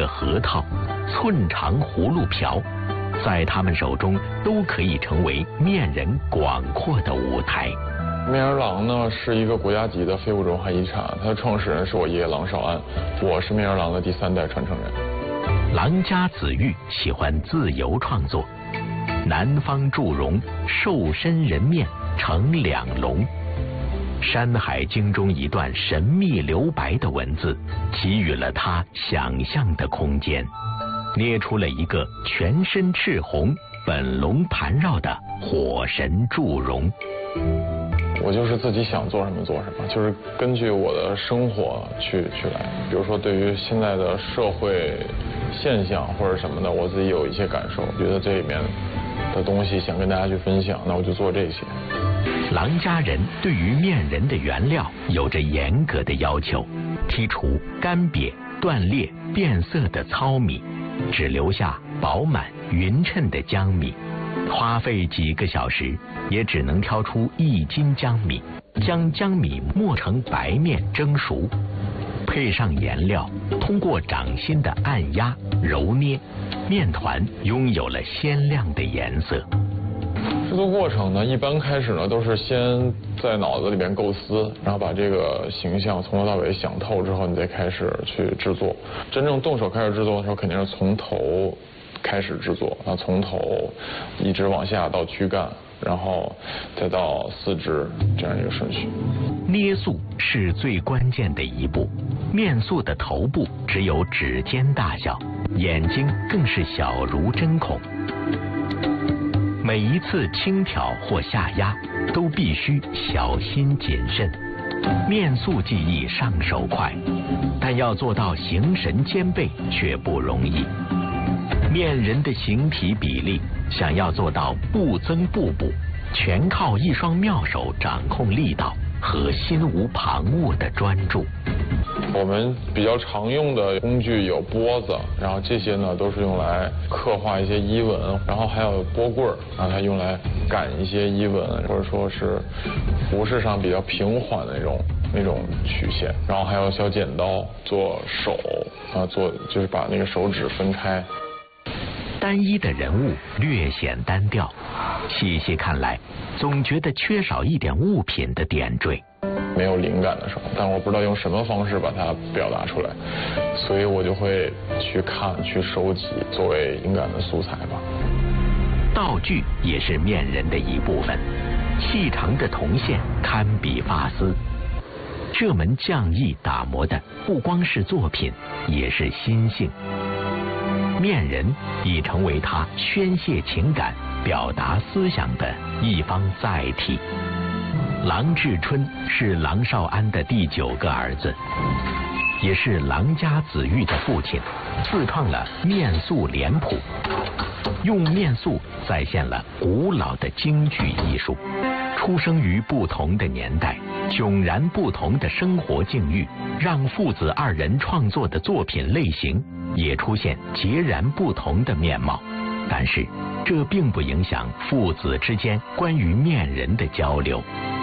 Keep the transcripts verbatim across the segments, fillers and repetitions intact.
个核桃、寸长葫芦瓢，在他们手中都可以成为面人广阔的舞台。 面人廊呢是一个国家级的非物质文化遗产，它的创始人是我爷爷郎少安，我是面人廊的第三代传承人。 郎家子玉喜欢自由创作，南方祝融，瘦身人面成两龙。《山海经》中一段神秘留白的文字，给予了他想象的空间，捏出了一个全身赤红、本龙盘绕的火神祝融。 我就是自己想做什么做什么，就是根据我的生活去去来。比如说，对于现在的社会现象或者什么的，我自己有一些感受，觉得这里面的东西想跟大家去分享，那我就做这些。 郎家人对于面人的原料有着严格的要求，剔除干瘪、断裂、变色的糙米，只留下饱满匀称的江米。花费几个小时，也只能挑出一斤江米，将江米磨成白面蒸熟，配上颜料，通过掌心的按压揉捏，面团拥有了鲜亮的颜色。 制作过程呢，一般开始呢都是先在脑子里面构思，然后把这个形象从头到尾想透之后，你再开始去制作。真正动手开始制作的时候，肯定是从头开始制作，然后从头一直往下到躯干，然后再到四肢，这样一个顺序。 捏塑是最关键的一步，面塑的头部只有指尖大小，眼睛更是小如针孔。每一次轻挑或下压都必须小心谨慎。面塑技艺上手快，但要做到形神兼备却不容易。面人的形体比例想要做到不增不补，全靠一双妙手掌控力道和心无旁骛的专注。 我们比较常用的工具有钵子，然后这些呢都是用来刻画一些衣纹，然后还有钵棍儿，然后它用来赶一些衣纹，或者说是服饰上比较平缓的那种那种曲线，然后还有小剪刀做手啊，做就是把那个手指分开。 单一的人物略显单调，细细看来，总觉得缺少一点物品的点缀。 没有灵感的时候，但我不知道用什么方式把它表达出来，所以我就会去看、去收集作为灵感的素材吧。 道具也是面人的一部分，细长的铜线堪比发丝。这门匠艺打磨的不光是作品，也是心性。面人已成为他宣泄情感、表达思想的一方载体。郎志春是郎少安的第九个儿子，也是郎家子玉的父亲，自创了面塑脸谱，用面塑再现了古老的京剧艺术。出生于不同的年代，迥然不同的生活境遇，让父子二人创作的作品类型也出现截然不同的面貌。但是这并不影响父子之间关于面人的交流。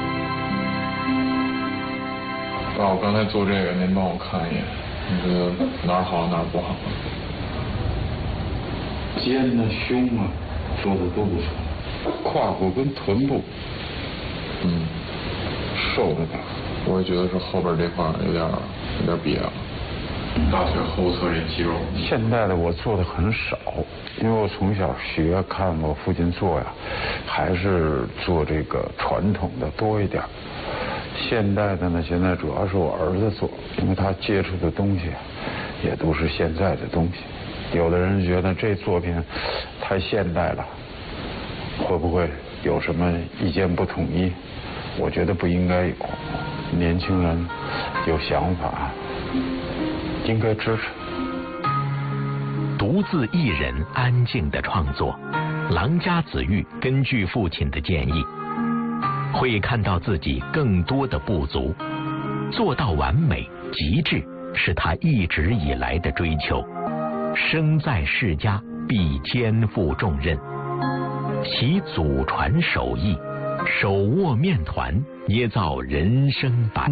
爸，我刚才做这个，您帮我看一眼，你觉得哪儿好哪儿不好？ 肩啊、胸啊做的都不错，胯骨跟臀部， 嗯， 瘦的大。 我也觉得是后边这块有点有点瘪了，大腿后侧这肌肉。 现代的我做的很少，因为我从小学看我父亲做呀，还是做这个传统的多一点。现代的呢，现在主要是我儿子做，因为他接触的东西也都是现在的东西。有的人觉得这作品太现代了，会不会有什么意见不统一？我觉得不应该有。年轻人有想法，应该支持。 独自一人安静的创作，郎家子玉根据父亲的建议，会看到自己更多的不足，做到完美极致是他一直以来的追求。生在世家，必肩负重任，其祖传手艺，手握面团，捏造人生百